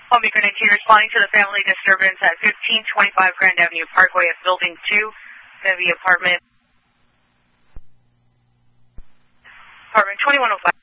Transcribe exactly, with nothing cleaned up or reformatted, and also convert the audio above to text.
Palm Beach nineteen responding to the family disturbance at fifteen twenty-five Grand Avenue Parkway at Building two, going to be apartment, apartment twenty-one oh five.